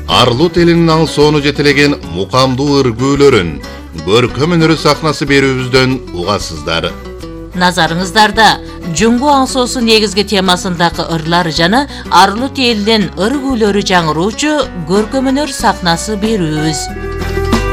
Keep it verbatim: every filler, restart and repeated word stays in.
Арлут элинин аңсоону жетелеген мукамдуу ыргүүлөрүн, көркөм өнөр сахнасы берүүбүздөн угасыздар. Назарыңыздарда Жүңгү аңсоосу негизги темасындагы ырлар жана Арлут элинин ыргүүлөрү жаңыруучу көркөм өнөр сахнасы берүүбүз.